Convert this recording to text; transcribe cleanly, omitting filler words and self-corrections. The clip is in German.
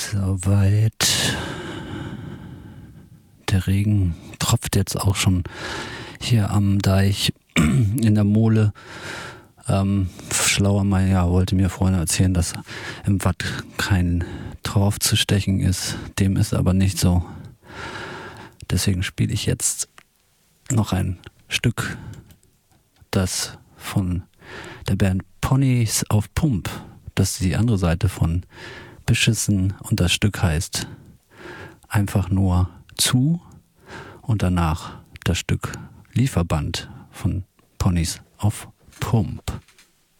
Soweit. Der Regen tropft jetzt auch schon hier am Deich in der Mole. Schlauer Meier wollte mir vorhin erzählen, dass im Watt kein Torf zu stechen ist. Dem ist aber nicht so. Deswegen spiele ich jetzt noch ein Stück, das von der Band Ponys auf Pump. Das ist die andere Seite von Beschissen und das Stück heißt einfach nur zu und danach das Stück Lieferband von Ponys auf Pump.